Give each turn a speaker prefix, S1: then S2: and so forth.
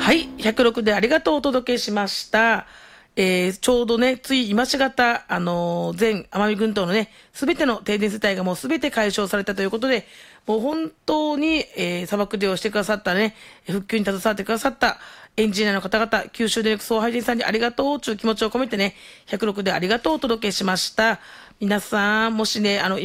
S1: はい、106でありがとうお届けしました。ちょうどね、つい今しがた、全奄美群島のね、すべての停電世帯がもうすべて解消されたということで、もう本当に、砂漠でをしてくださったね、復旧に携わってくださったエンジニアの方々、九州電力送配電さんにありがとうという気持ちを込めてね、106でありがとうお届けしました。皆さん、もしね、